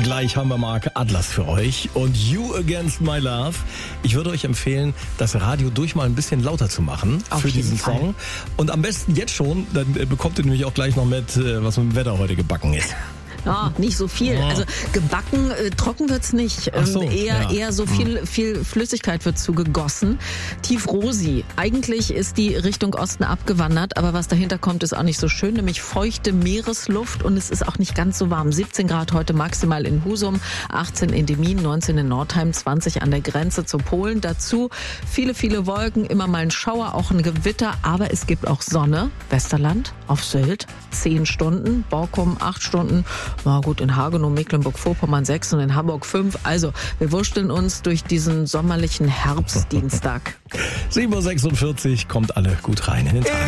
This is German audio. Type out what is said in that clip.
Gleich haben wir Mark Atlas für euch und You Against My Love. Ich würde euch empfehlen, das Radio durch mal ein bisschen lauter zu machen für diesen Song. Und am besten jetzt schon, dann bekommt ihr nämlich auch gleich noch mit, was mit dem Wetter heute gebacken ist. Ja, nicht so viel. Ja. Also gebacken, trocken wird's nicht. Eher so viel Flüssigkeit wird zugegossen. Tiefrosi. Eigentlich ist die Richtung Osten abgewandert, aber was dahinter kommt, ist auch nicht so schön. Nämlich feuchte Meeresluft und es ist auch nicht ganz so warm. 17 Grad heute maximal in Husum, 18 in Demmin, 19 in Nordheim, 20 an der Grenze zu Polen. Dazu viele Wolken, immer mal ein Schauer, auch ein Gewitter, aber es gibt auch Sonne. Westerland, auf Sylt, 10 Stunden, Borkum 8 Stunden. Na gut, in Hagenow, Mecklenburg-Vorpommern 6 und in Hamburg 5. Also, wir wursteln uns durch diesen sommerlichen Herbstdienstag. 7:46 Uhr, kommt alle gut rein in den Tag.